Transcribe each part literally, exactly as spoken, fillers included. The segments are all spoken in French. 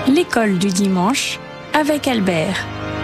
L'école du dimanche avec Albert.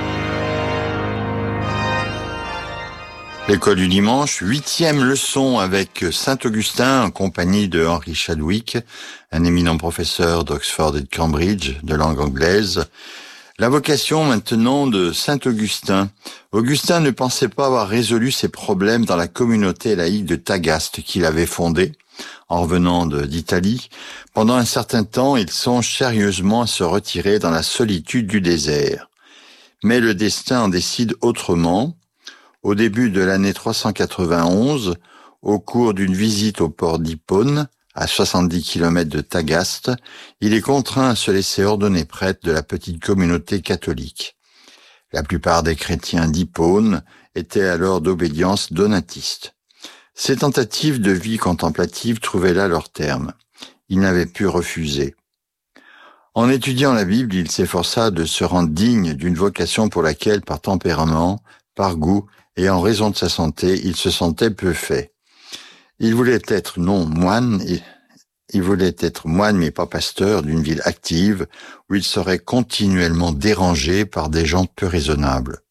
L'école du dimanche, huitième leçon avec Saint-Augustin en compagnie de Henry Chadwick, un éminent professeur d'Oxford et de Cambridge de langue anglaise. La vocation maintenant de Saint-Augustin. Augustin ne pensait pas avoir résolu ses problèmes dans la communauté laïque de Tagaste qu'il avait fondée en revenant de, d'Italie. Pendant un certain temps, il songe sérieusement à se retirer dans la solitude du désert. Mais le destin en décide autrement. Au début de l'année trois cent quatre-vingt-onze, au cours d'une visite au port d'Hippone, à soixante-dix kilomètres de Tagaste, il est contraint à se laisser ordonner prêtre de la petite communauté catholique. La plupart des chrétiens d'Hippone étaient alors d'obédience donatiste. Ces tentatives de vie contemplative trouvaient là leur terme. Il n'avait pu refuser. En étudiant la Bible, il s'efforça de se rendre digne d'une vocation pour laquelle, par tempérament, par goût et en raison de sa santé, il se sentait peu fait. Il voulait être non moine, il voulait être moine mais pas pasteur d'une ville active où il serait continuellement dérangé par des gens peu raisonnables.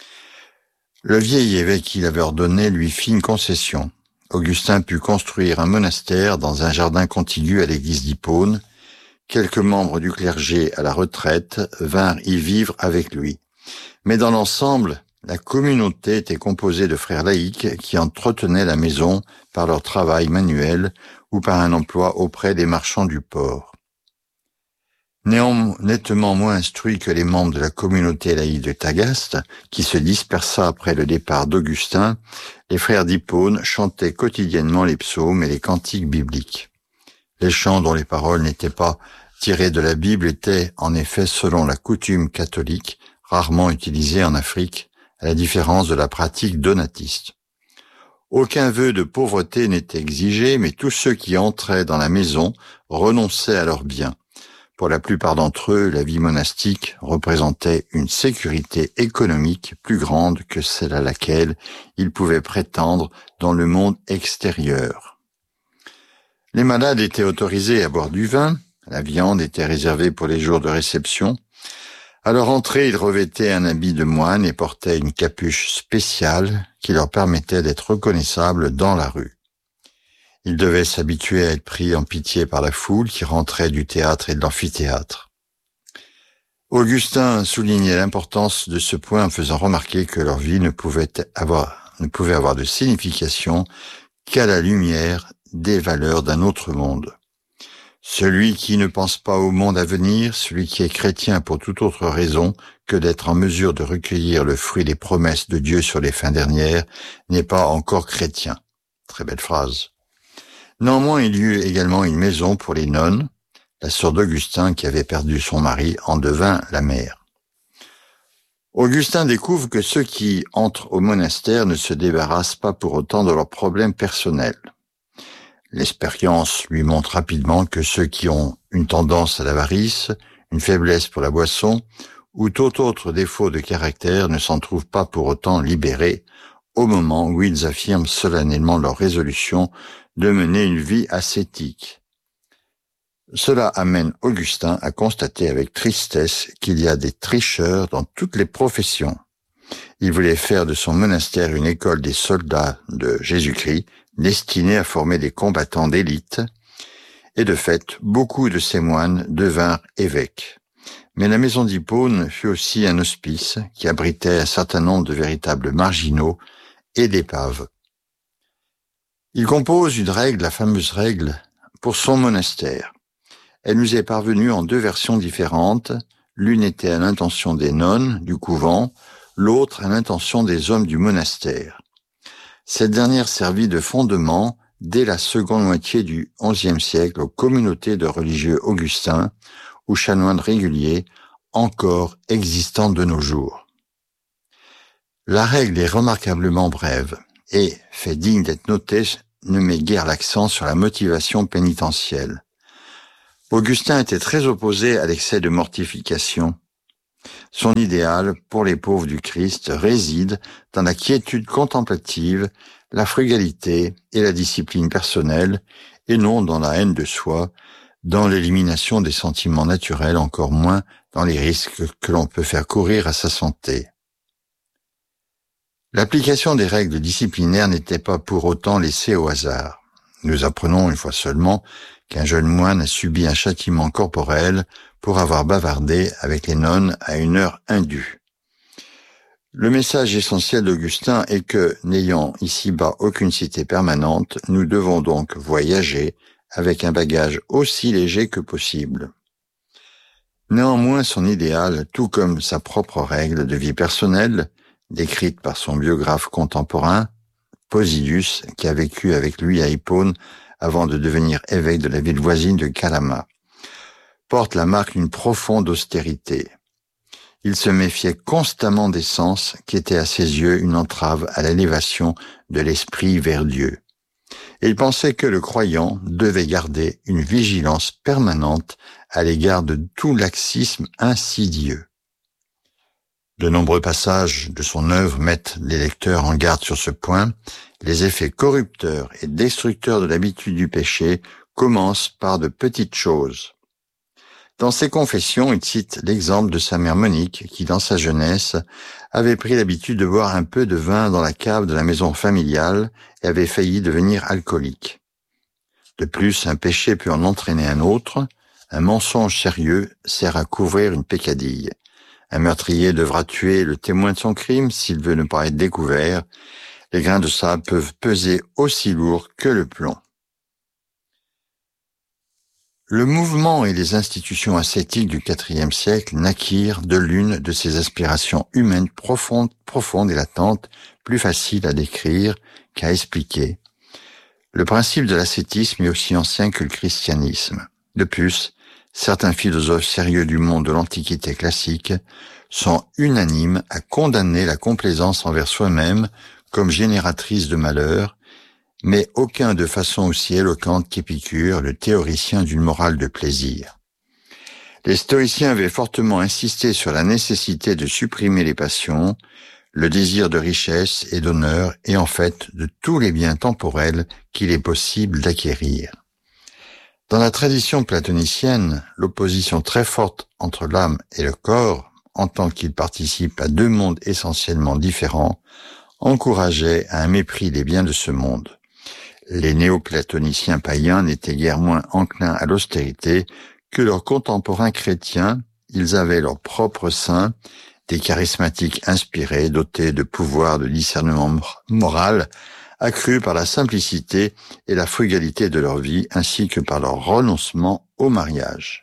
Le vieil évêque qui l'avait ordonné lui fit une concession. Augustin put construire un monastère dans un jardin contigu à l'église d'Hippone. Quelques membres du clergé à la retraite vinrent y vivre avec lui. Mais dans l'ensemble, la communauté était composée de frères laïcs qui entretenaient la maison par leur travail manuel ou par un emploi auprès des marchands du port. Néanmoins, nettement moins instruits que les membres de la communauté laïque de Tagaste, qui se dispersa après le départ d'Augustin, les frères d'Hippone chantaient quotidiennement les psaumes et les cantiques bibliques. Les chants dont les paroles n'étaient pas tirées de la Bible étaient, en effet, selon la coutume catholique, rarement utilisés en Afrique, à la différence de la pratique donatiste. Aucun vœu de pauvreté n'était exigé, mais tous ceux qui entraient dans la maison renonçaient à leurs biens. Pour la plupart d'entre eux, la vie monastique représentait une sécurité économique plus grande que celle à laquelle ils pouvaient prétendre dans le monde extérieur. Les malades étaient autorisés à boire du vin, la viande était réservée pour les jours de réception. À leur entrée, ils revêtaient un habit de moine et portaient une capuche spéciale qui leur permettait d'être reconnaissables dans la rue. Ils devaient s'habituer à être pris en pitié par la foule qui rentrait du théâtre et de l'amphithéâtre. Augustin soulignait l'importance de ce point en faisant remarquer que leur vie ne pouvait avoir, ne pouvait avoir de signification qu'à la lumière des valeurs d'un autre monde. Celui qui ne pense pas au monde à venir, celui qui est chrétien pour toute autre raison que d'être en mesure de recueillir le fruit des promesses de Dieu sur les fins dernières, n'est pas encore chrétien. Très belle phrase. Néanmoins, il y eut également une maison pour les nonnes. La sœur d'Augustin, qui avait perdu son mari, en devint la mère. Augustin découvre que ceux qui entrent au monastère ne se débarrassent pas pour autant de leurs problèmes personnels. L'expérience lui montre rapidement que ceux qui ont une tendance à l'avarice, une faiblesse pour la boisson ou tout autre défaut de caractère ne s'en trouvent pas pour autant libérés au moment où ils affirment solennellement leur résolution de mener une vie ascétique. Cela amène Augustin à constater avec tristesse qu'il y a des tricheurs dans toutes les professions. Il voulait faire de son monastère une école des soldats de Jésus-Christ, destinée à former des combattants d'élite, et de fait, beaucoup de ces moines devinrent évêques. Mais la maison d'Hippone fut aussi un hospice qui abritait un certain nombre de véritables marginaux et d'épaves. Il compose une règle, la fameuse règle, pour son monastère. Elle nous est parvenue en deux versions différentes. L'une était à l'intention des nonnes du couvent, l'autre à l'intention des hommes du monastère. Cette dernière servit de fondement dès la seconde moitié du onzième siècle aux communautés de religieux augustins ou chanoines réguliers encore existants de nos jours. La règle est remarquablement brève et, fait digne d'être notée, ne met guère l'accent sur la motivation pénitentielle. Augustin était très opposé à l'excès de mortification. Son idéal pour les pauvres du Christ réside dans la quiétude contemplative, la frugalité et la discipline personnelle, et non dans la haine de soi, dans l'élimination des sentiments naturels, encore moins dans les risques que l'on peut faire courir à sa santé. L'application des règles disciplinaires n'était pas pour autant laissée au hasard. Nous apprenons une fois seulement qu'un jeune moine a subi un châtiment corporel pour avoir bavardé avec les nonnes à une heure indue. Le message essentiel d'Augustin est que, n'ayant ici-bas aucune cité permanente, nous devons donc voyager avec un bagage aussi léger que possible. Néanmoins, son idéal, tout comme sa propre règle de vie personnelle, décrite par son biographe contemporain, Posidus, qui a vécu avec lui à Hippone avant de devenir évêque de la ville voisine de Calama, porte la marque d'une profonde austérité. Il se méfiait constamment des sens qui étaient à ses yeux une entrave à l'élévation de l'esprit vers Dieu. Et il pensait que le croyant devait garder une vigilance permanente à l'égard de tout laxisme insidieux. De nombreux passages de son œuvre mettent les lecteurs en garde sur ce point. Les effets corrupteurs et destructeurs de l'habitude du péché commencent par de petites choses. Dans ses confessions, il cite l'exemple de sa mère Monique, qui, dans sa jeunesse, avait pris l'habitude de boire un peu de vin dans la cave de la maison familiale et avait failli devenir alcoolique. De plus, un péché peut en entraîner un autre. Un mensonge sérieux sert à couvrir une peccadille. Un meurtrier devra tuer le témoin de son crime s'il veut ne pas être découvert. Les grains de sable peuvent peser aussi lourd que le plomb. Le mouvement et les institutions ascétiques du quatrième siècle naquirent de l'une de ces aspirations humaines profondes, profondes et latentes, plus faciles à décrire qu'à expliquer. Le principe de l'ascétisme est aussi ancien que le christianisme. De plus, certains philosophes sérieux du monde de l'Antiquité classique sont unanimes à condamner la complaisance envers soi-même comme génératrice de malheur, mais aucun de façon aussi éloquente qu'Épicure, le théoricien d'une morale de plaisir. Les stoïciens avaient fortement insisté sur la nécessité de supprimer les passions, le désir de richesse et d'honneur et en fait de tous les biens temporels qu'il est possible d'acquérir. Dans la tradition platonicienne, l'opposition très forte entre l'âme et le corps, en tant qu'ils participent à deux mondes essentiellement différents, encourageait à un mépris des biens de ce monde. Les néoplatoniciens païens n'étaient guère moins enclins à l'austérité que leurs contemporains chrétiens. Ils avaient leur propre saint, des charismatiques inspirés, dotés de pouvoirs de discernement moral, accrus par la simplicité et la frugalité de leur vie, ainsi que par leur renoncement au mariage.